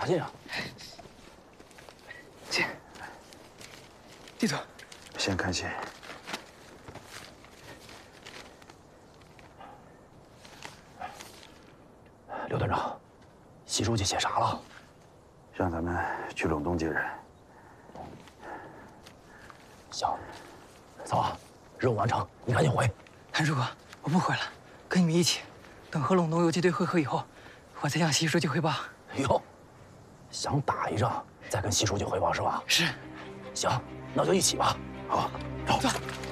啥信啊？ 进。地图。 先看信。 刘团长，习书记写啥了？ 让咱们去陇东接人。 行，走啊！任务完成，你赶紧回。 韩叔哥，我不回了，跟你们一起。等和陇东游击队会合以后，我再向习书记汇报。 哟，想打一仗再跟习书记汇报是吧？ 是。 行，那就一起吧。好，走。